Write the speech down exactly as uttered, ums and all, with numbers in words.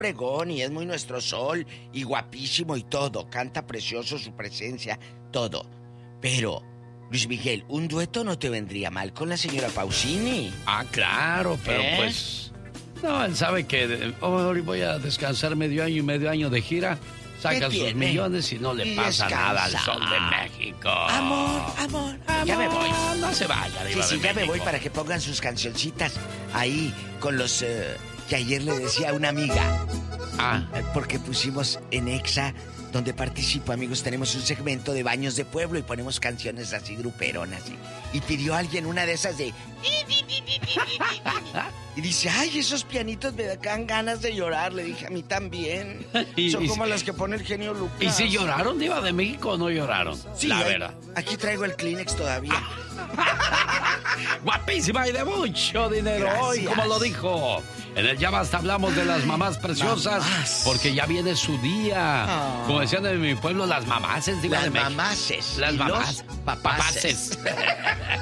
pregón y es muy nuestro sol y guapísimo y todo. Canta precioso, su presencia, todo. Pero, Luis Miguel, un dueto no te vendría mal con la señora Pausini. Ah, claro, pero ¿Eh? pues... No, él sabe que oh, voy a descansar medio año y medio año de gira. Saca sus tiene? millones y no le Y pasa descansa. nada al Sol de México. Amor, amor, amor. Ya me voy. No se vaya, Sí, Diva sí, de ya me México. voy para que pongan sus cancioncitas ahí con los... eh, que ayer le decía a una amiga. Ah, Eh, Porque pusimos en Exa, donde participo, amigos, tenemos un segmento de baños de pueblo y ponemos canciones así gruperonas. Y, y pidió alguien una de esas de... Y dice, ay, esos pianitos me dan ganas de llorar. Le dije, a mí también. Y- Son y- como las que pone el genio Lucas. ¿y si lloraron, Diva de México, o no lloraron? Sí, la ahí- verdad. Aquí traigo el Kleenex todavía. Guapísima y de mucho dinero. Gracias. Hoy, como lo dijo. En el Ya Basta hablamos de las mamás preciosas. mamás. Porque ya viene su día. Ah. Como decían en mi pueblo, las mamaces, Diva Las de México. mamaces. Las y mamás. los papaces. Papaces.